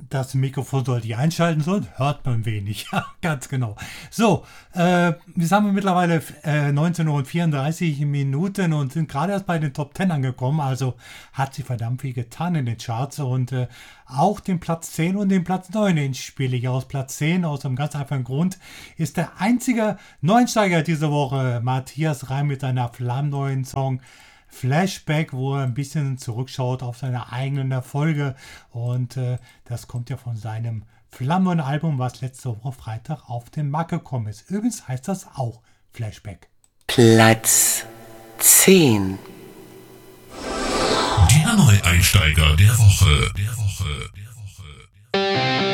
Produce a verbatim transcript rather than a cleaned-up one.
Das Mikrofon sollte ich einschalten, sonst hört man wenig. Ja, ganz genau. So, äh, jetzt haben wir mittlerweile äh, neunzehn Uhr und vierunddreißig Minuten und sind gerade erst bei den Top zehn angekommen. Also hat sich verdammt viel getan in den Charts. Und äh, auch den Platz zehn und den Platz neun, den spiele ich aus. Platz zehn, aus einem ganz einfachen Grund, ist der einzige Neuensteiger diese Woche. Matthias Reim mit seiner flammneuen Song Flashback, wo er ein bisschen zurückschaut auf seine eigenen Erfolge. Und äh, das kommt ja von seinem flammenden Album, was letzte Woche Freitag auf den Markt gekommen ist. Übrigens heißt das auch Flashback. Platz zehn. Der Neueinsteiger der Woche. Der Woche. Der Woche.